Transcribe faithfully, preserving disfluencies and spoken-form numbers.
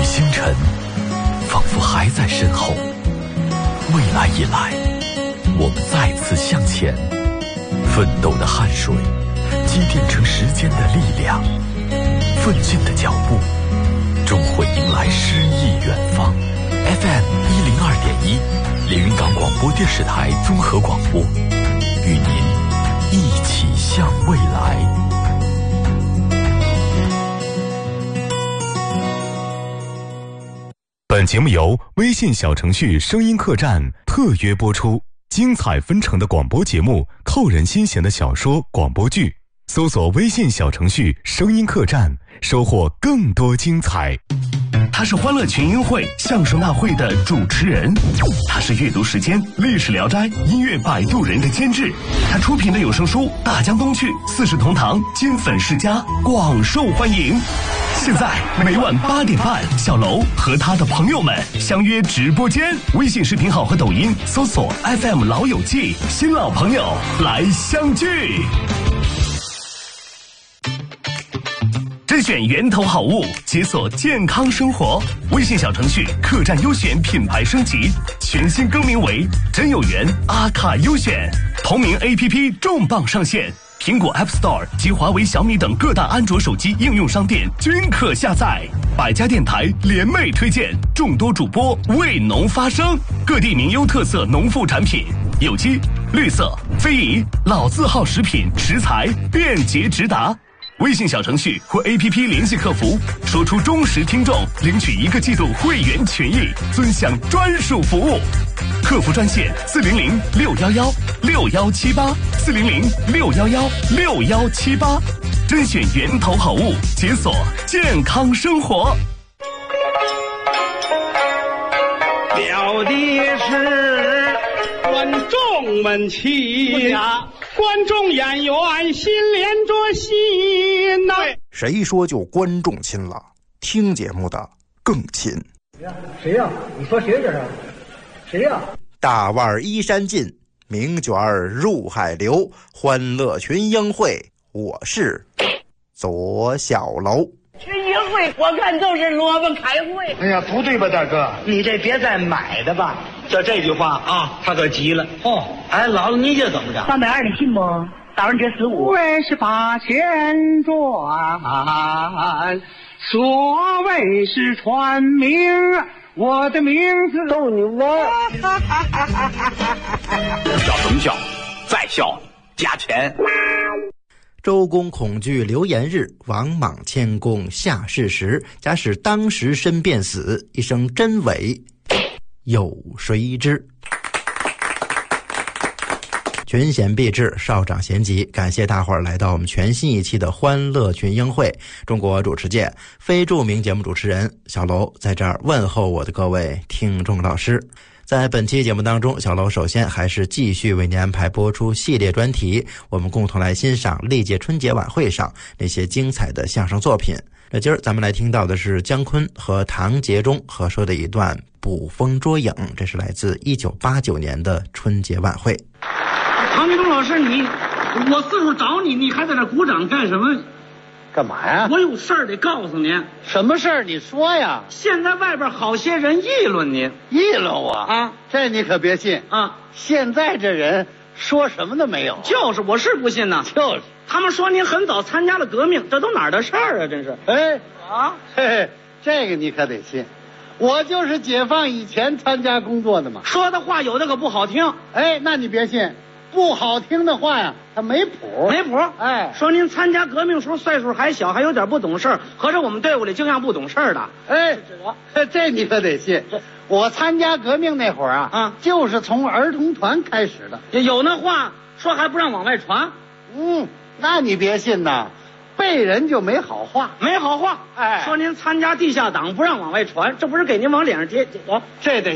星辰仿佛还在身后，未来已来，我们再次向前，奋斗的汗水积淀成时间的力量，奋进的脚步终会迎来诗意远方。 F M 一零二点一，连云港广播电视台综合广播，与您一起向未来。本节目由微信小程序声音客栈特约播出，精彩纷呈的广播节目，扣人心弦的小说广播剧，搜索微信小程序声音客栈，收获更多精彩。 他是欢乐群英会相声大会的主持人，他是阅读时间历史聊斋音乐摆渡人的监制，他出品的有声书《大江东去》四世同堂金粉世家广受欢迎。现在每晚八点半，小楼和他的朋友们相约直播间，微信视频号和抖音搜索 F M 老友记，新老朋友来相聚。甄选源头好物，解锁健康生活。微信小程序客栈优选品牌升级，全新更名为真有缘阿卡优选。同名 A P P 重磅上线，苹果 App Store 及华为、小米等各大安卓手机应用商店均可下载。百家电台联袂推荐，众多主播为农发声，各地名优特色农副产品，有机、绿色、非遗、老字号食品食材便捷直达。微信小程序或 A P P 联系客服，说出忠实听众，领取一个季度会员权益，尊享专属服务。客服专线四零零六幺幺六幺七八四零零六幺幺六幺七八，甄选源头好物，解锁健康生活。 了的是观众们齐呀，观众演员心连着心呐、啊。 谁说就观众亲了？听节目的更亲。 谁呀、啊？你说谁这是？谁呀、啊？ 大腕衣衫尽，名卷入海流，欢乐群英会，我是左小楼。 群英会，我看就是萝卜开会。 哎呀，不对吧，大哥？ 你这别再买的吧。 就这句话啊，他可急了。 哦， 哎，姥姥，你这怎么着？ 三百二，你信不？打完折十五。 为是把钱赚，所谓是传名，我的名字逗你玩。 笑什么笑？再笑加钱。 周公恐惧流言日，王莽谦恭下士时。假使当时身便死，一生真伪有谁知？群贤毕至，少长咸集，感谢大伙儿来到我们全新一期的欢乐群英会。中国主持界非著名节目主持人小楼在这儿问候我的各位听众老师。在本期节目当中，小楼首先还是继续为您安排播出系列专题，我们共同来欣赏历届春节晚会上那些精彩的相声作品。那今儿咱们来听到的是姜昆和唐杰忠合说的一段捕风捉影，这是来自一九八九年的春节晚会。 唐杰忠老师，你我四处找你，你还在这鼓掌干什么？ 干嘛呀？ 我有事儿得告诉您。 什么事儿？你说呀。 现在外边好些人议论您， 议论我啊？ 这你可别信啊！ 现在这人说什么都没有。 就是，我是不信呐。 就是， 他们说您很早参加了革命，这都哪儿的事儿啊？真是。 哎啊， 嘿嘿，这个你可得信。我就是解放以前参加工作的嘛。 说的话有的可不好听。 哎，那你别信。不好听的话呀，它没谱， 没谱。 哎， 说您参加革命时候岁数还小，还有点不懂事儿，合着我们队伍里经常不懂事儿的。 哎，这你可得信。我参加革命那会儿啊， 啊， 就是从儿童团开始的。 有那话说还不让往外传。 嗯，那你别信呐，背人就没好话， 没好话。 哎， 说您参加地下党不让往外传，这不是给您往脸上贴？ 这得。